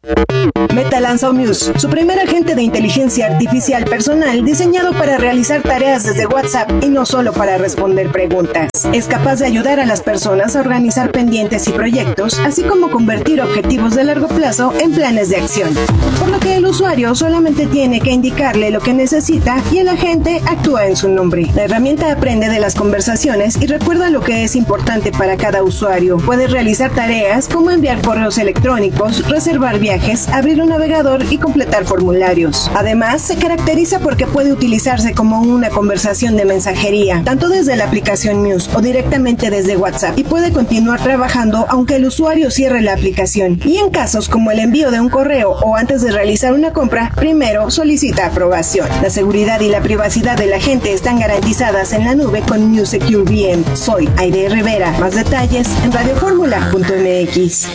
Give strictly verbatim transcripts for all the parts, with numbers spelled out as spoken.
Meta lanzó Muse, su primer agente de inteligencia artificial personal diseñado para realizar tareas desde WhatsApp y no solo para responder preguntas. Es capaz de ayudar a las personas a organizar pendientes y proyectos, así como convertir objetivos de largo plazo en planes de acción. Por lo que el usuario solamente tiene que indicarle lo que necesita y el agente actúa en su nombre. La herramienta aprende de las conversaciones y recuerda lo que es importante para cada usuario. Puede realizar tareas como enviar correos electrónicos, reservar viajes, abrir un navegador y completar formularios. Además, se caracteriza porque puede utilizarse como una conversación de mensajería, tanto desde la aplicación Muse o directamente desde WhatsApp, y puede continuar trabajando aunque el usuario cierre la aplicación. Y en casos como el envío de un correo o antes de realizar una compra, primero solicita aprobación. La seguridad y la privacidad de la gente están garantizadas en la nube con Muse Secure V M. Soy Aide Rivera. Más detalles en radioformula punto m x.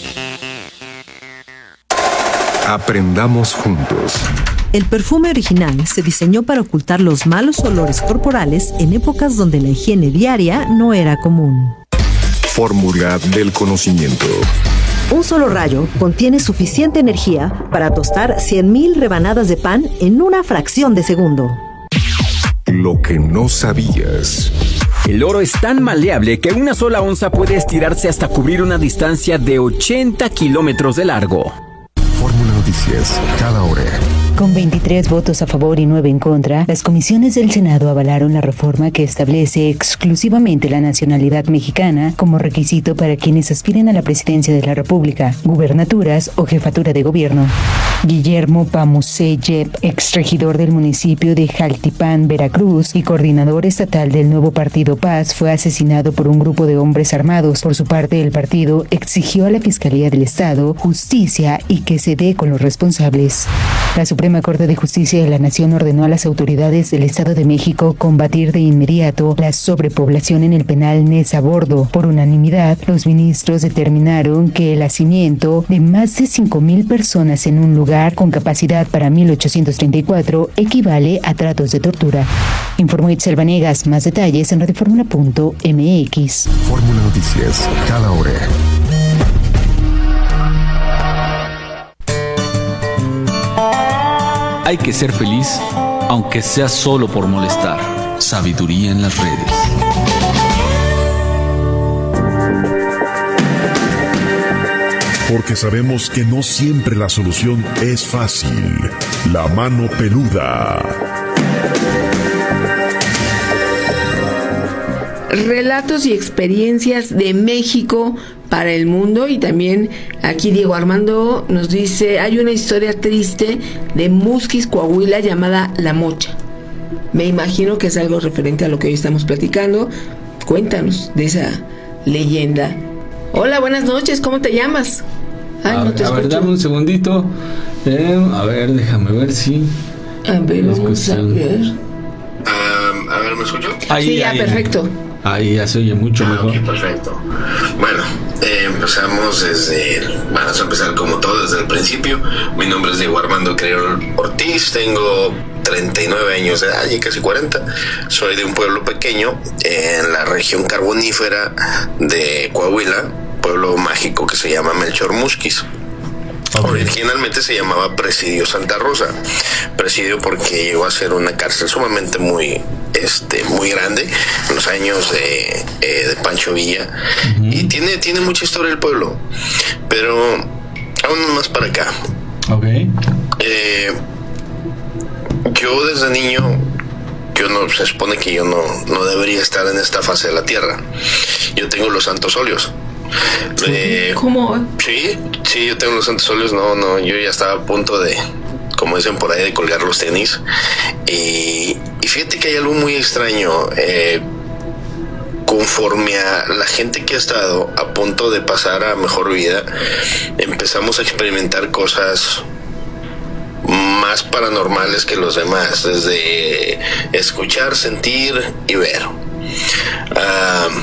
Aprendamos juntos. El perfume original se diseñó para ocultar los malos olores corporales en épocas donde la higiene diaria no era común. Fórmula del conocimiento. Un solo rayo contiene suficiente energía para tostar cien mil rebanadas de pan en una fracción de segundo. Lo que no sabías. El oro es tan maleable que una sola onza puede estirarse hasta cubrir una distancia de ochenta kilómetros de largo. Fórmula Noticias, cada hora. Con veintitrés votos a favor y nueve en contra, las comisiones del Senado avalaron la reforma que establece exclusivamente la nacionalidad mexicana como requisito para quienes aspiren a la presidencia de la República, gubernaturas o jefatura de gobierno. Guillermo Pamuseyep, exregidor del municipio de Jaltipán, Veracruz, y coordinador estatal del nuevo partido Paz, fue asesinado por un grupo de hombres armados. Por su parte, el partido exigió a la Fiscalía del Estado justicia y que se dé con los responsables. La Suprema Corte de Justicia de la Nación ordenó a las autoridades del Estado de México combatir de inmediato la sobrepoblación en el penal Neza Bordo. Por unanimidad, los ministros determinaron que el hacimiento de más de cinco mil personas en un lugar con capacidad para mil ochocientos treinta y cuatro equivale a tratos de tortura. Informó Itzel Vanegas. Más detalles en radioformula punto m x. Fórmula Noticias, cada hora. Hay que ser feliz, aunque sea solo por molestar. Sabiduría en las redes. Porque sabemos que no siempre la solución es fácil. La mano peluda. Relatos y experiencias de México para el mundo. Y también aquí Diego Armando nos dice: hay una historia triste de Musquis, Coahuila, llamada La Mocha. Me imagino que es algo referente a lo que hoy estamos platicando. Cuéntanos de esa leyenda. Hola, buenas noches, ¿cómo te llamas? Ay, a, no te a ver, escucho. dame un segundito. Eh, a ver, déjame ver si... A ver, vamos a ver. Um, a ver, ¿me escucho? Ahí, Sí, ya, ahí, perfecto. Ahí ya se oye mucho ah, mejor. Okay, perfecto. Bueno, eh, empezamos desde... Vamos a empezar como todo, desde el principio. Mi nombre es Diego Armando Carrillo Ortiz, tengo treinta y nueve años de edad y casi cuarenta. Soy de un pueblo pequeño en la región carbonífera de Coahuila, pueblo mágico que se llama Melchor Musquis. Okay. Originalmente se llamaba Presidio Santa Rosa. Presidio porque llegó a ser una cárcel sumamente muy, este, muy grande en los años de, eh, de Pancho Villa. Uh-huh. Y tiene, tiene mucha historia el pueblo. Pero aún más para acá. Okay. Eh, yo desde niño, yo no, se supone que yo no, no debería estar en esta fase de la tierra. Yo tengo los santos óleos. Eh, ¿Cómo? Sí, sí, yo tengo los santos óleos. No, no, yo ya estaba a punto de, como dicen por ahí, de colgar los tenis. Y, y fíjate que hay algo muy extraño. Eh, conforme a la gente que ha estado a punto de pasar a mejor vida, empezamos a experimentar cosas más paranormales que los demás, desde escuchar, sentir y ver. Uh,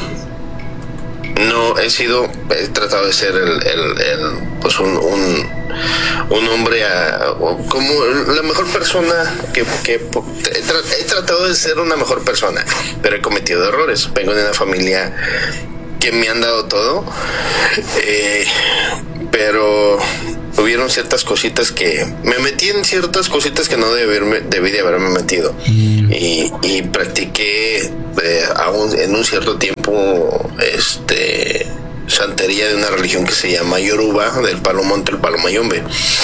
no he sido, he tratado de ser el, el, el pues un, un, un hombre a, como la mejor persona que, que he, tra, he tratado de ser una mejor persona, pero he cometido errores. Vengo de una familia que me han dado todo, eh, pero hubieron ciertas cositas que me metí en ciertas cositas que no debí, haberme, debí de haberme metido. Mm. Y, y practiqué eh, aún en un cierto tiempo este santería de una religión que se llama Yoruba, del Palo Monte, el Palo Mayombe.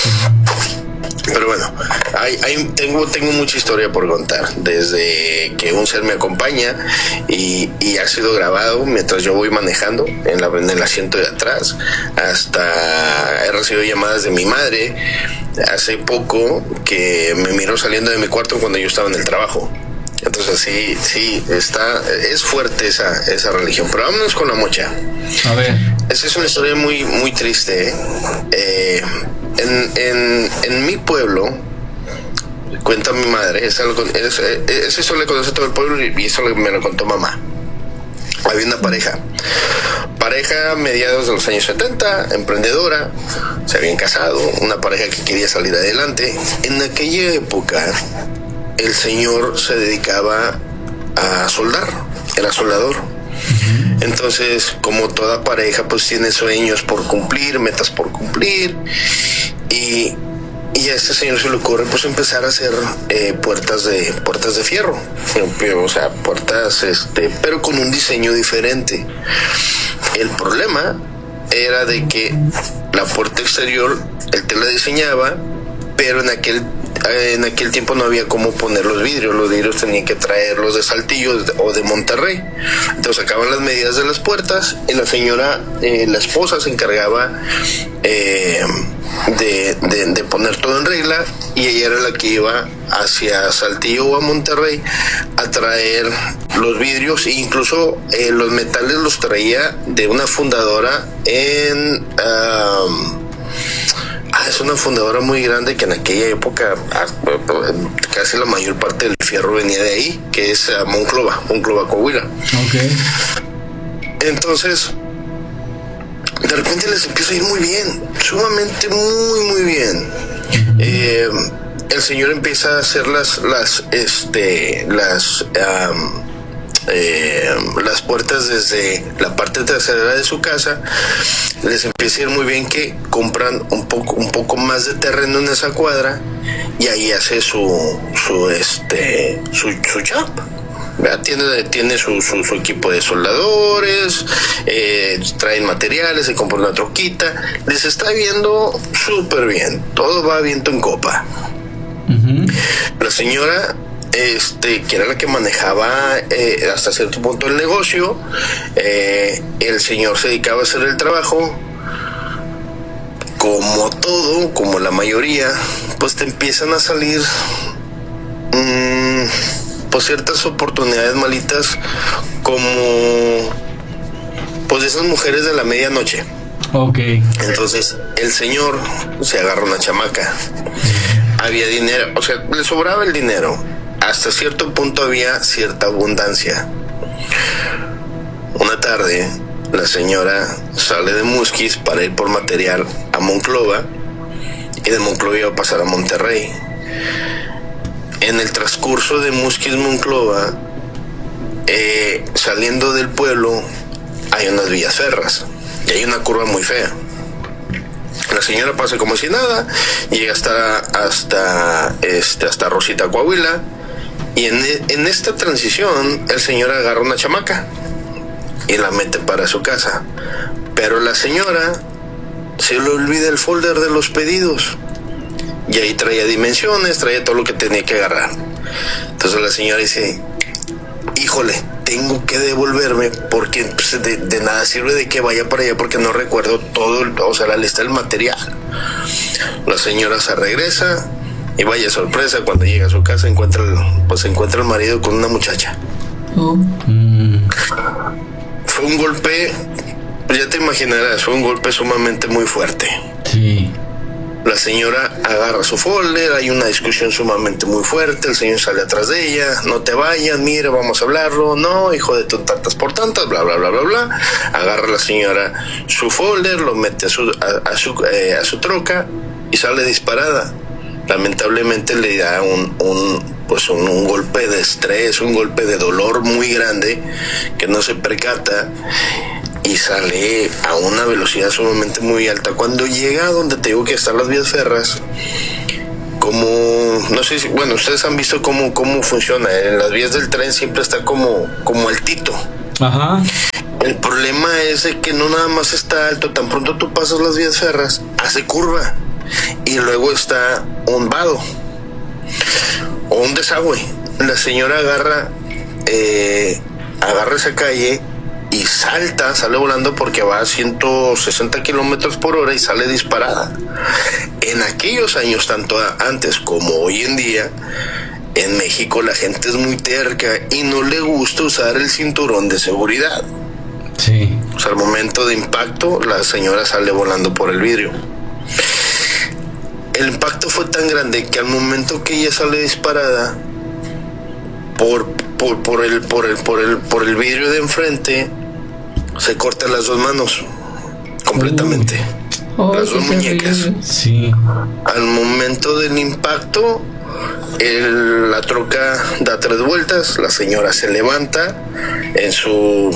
Pero bueno, hay, hay, tengo, tengo mucha historia por contar, desde que un ser me acompaña y, y ha sido grabado mientras yo voy manejando en, la, en el asiento de atrás, hasta he recibido llamadas de mi madre hace poco que me miró saliendo de mi cuarto cuando yo estaba en el trabajo. Entonces sí, sí, está, es fuerte esa, esa religión. Pero vámonos con la mocha. A ver. Esa es una historia muy, muy triste, ¿eh? Eh, en, en, en mi pueblo, cuenta mi madre, esa, esa, esa historia le conoce todo el pueblo y eso me lo contó mamá. Había una pareja, pareja mediados de los años setenta, emprendedora, se habían casado, una pareja que quería salir adelante. En aquella época, el señor se dedicaba a soldar, era soldador. Entonces, como toda pareja, pues tiene sueños por cumplir, metas por cumplir, y, y a este señor se le ocurre pues empezar a hacer eh, puertas de puertas de fierro, o sea, puertas, este, pero con un diseño diferente. El problema era de que la puerta exterior él te la diseñaba, pero en aquel en aquel tiempo no había cómo poner los vidrios. Los vidrios tenían que traerlos de Saltillo o de Monterrey. Entonces sacaban las medidas de las puertas y la señora, eh, la esposa, se encargaba eh, de, de, de poner todo en regla, y ella era la que iba hacia Saltillo o a Monterrey a traer los vidrios, e incluso eh, los metales los traía de una fundadora en... Um, Ah, es una fundadora muy grande que en aquella época casi la mayor parte del fierro venía de ahí, que es uh, Monclova, Monclova, Coahuila. Okay. Entonces, de repente les empieza a ir muy bien, sumamente muy, muy bien. Uh-huh. Eh, el señor empieza a hacer las, las, este, las, um, eh, las puertas desde la parte trasera de su casa. Les empieza a ir muy bien, que compran un poco un poco más de terreno en esa cuadra y ahí hace su su este su, su shop. Tiene, tiene su, su, su equipo de soldadores, eh, traen materiales, se compra una troquita, les está viendo súper bien, todo va viento en copa. Uh-huh. La señora, este, que era la que manejaba eh, hasta cierto punto el negocio, eh, el señor se dedicaba a hacer el trabajo. Como todo, como la mayoría, pues te empiezan a salir mmm, pues ciertas oportunidades malitas, como pues esas mujeres de la medianoche. Ok. Entonces el señor se agarra una chamaca. Había dinero, o sea, le sobraba el dinero. Hasta cierto punto había cierta abundancia. Una tarde, la señora sale de Musquis para ir por material a Monclova, y de Monclova iba a pasar a Monterrey. En el transcurso de Musquis Monclova, eh, saliendo del pueblo, hay unas vías férreas y hay una curva muy fea. La señora pasa como si nada, llega hasta hasta este hasta Rosita, Coahuila, y en, en esta transición el señor agarra una chamaca y la mete para su casa, pero la señora se le olvida el folder de los pedidos, y ahí traía dimensiones, traía todo lo que tenía que agarrar. Entonces la señora dice: híjole, tengo que devolverme, porque pues, de, de nada sirve de que vaya para allá porque no recuerdo todo, o sea, la lista del material. La señora se regresa y vaya sorpresa, cuando llega a su casa encuentra el, pues encuentra el marido con una muchacha. Oh. Mm. Fue un golpe, ya te imaginarás, fue un golpe sumamente muy fuerte. Sí. La señora agarra su folder, hay una discusión sumamente muy fuerte, el señor sale atrás de ella: no te vayas, mira, vamos a hablarlo, no, hijo de tantas por tantas, bla, bla, bla, bla, bla. Agarra la señora su folder, lo mete a su, a, a su, eh, a su troca y sale disparada. Lamentablemente le da un, un pues un, un golpe de estrés, un golpe de dolor muy grande, que no se percata, y sale a una velocidad sumamente muy alta. Cuando llega a donde te digo que están las vías férreas, como, no sé si, bueno, ustedes han visto cómo, cómo funciona. En las vías del tren siempre está como, como altito. Ajá. El problema es de que no nada más está alto, tan pronto tú pasas las vías férreas, hace curva. Y luego está un vado o un desagüe. La señora agarra, eh, agarra esa calle y salta, sale volando porque va a ciento sesenta kilómetros por hora y sale disparada. En aquellos años, tanto antes como hoy en día, en México la gente es muy terca y no le gusta usar el cinturón de seguridad. Sí. O sea, al momento de impacto, la señora sale volando por el vidrio. El impacto fue tan grande que al momento que ella sale disparada por, por, por, el, por, el, por, el, por el vidrio de enfrente, se cortan las dos manos completamente. Oh, las dos muñecas. terrible. Sí. Al momento del impacto, el, la troca da tres vueltas, la señora se levanta en su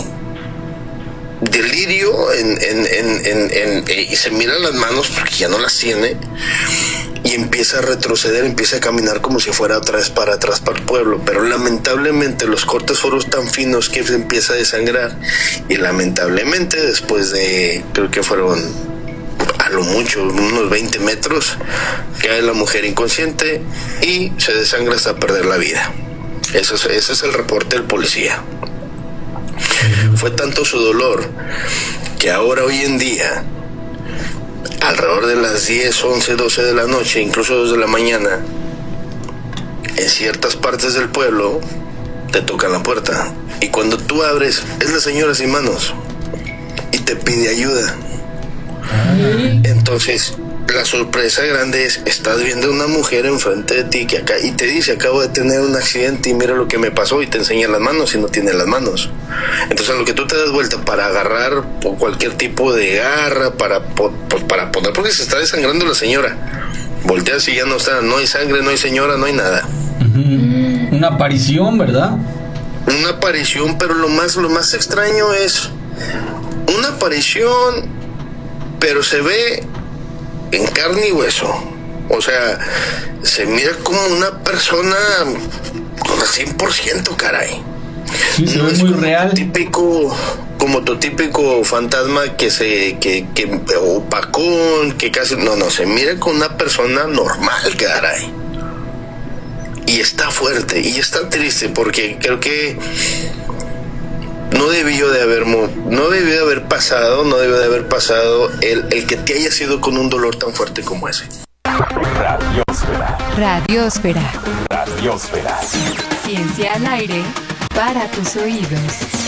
delirio en, en, en, en, en, en, y se mira las manos porque ya no las tiene y empieza a retroceder, empieza a caminar como si fuera otra vez para atrás para el pueblo, pero lamentablemente los cortes fueron tan finos que se empieza a desangrar y lamentablemente después de, creo que fueron a lo mucho unos veinte metros, cae la mujer inconsciente y se desangra hasta perder la vida. Eso es, ese es el reporte del policía. Fue tanto su dolor que ahora hoy en día, alrededor de las diez, once, doce de la noche, incluso dos de la mañana, en ciertas partes del pueblo te tocan la puerta y cuando tú abres es la señora sin manos y te pide ayuda. Entonces la sorpresa grande es, estás viendo una mujer enfrente de ti que acá y te dice, acabo de tener un accidente y mira lo que me pasó, y te enseña las manos y no tiene las manos. Entonces a lo que tú te das vuelta para agarrar por cualquier tipo de garra, para, pues, para poder, porque se está desangrando la señora, volteas y ya no está, no hay sangre, no hay señora, no hay nada. Uh-huh. Una aparición, ¿verdad? Una aparición, pero lo más, lo más extraño es una aparición, pero se ve en carne y hueso. O sea, se mira como una persona cien por ciento, caray. Sí, se no ve es muy como real. Tu típico, como tu típico fantasma que se, que, que opacón, que casi, no, no, se mira como una persona normal, caray. Y está fuerte, y está triste, porque creo que no debió de haber no debió de haber pasado, no debió de haber pasado el, el que te haya sido con un dolor tan fuerte como ese. Radiósfera. Radiósfera. Radiósfera. Ciencia al aire para tus oídos.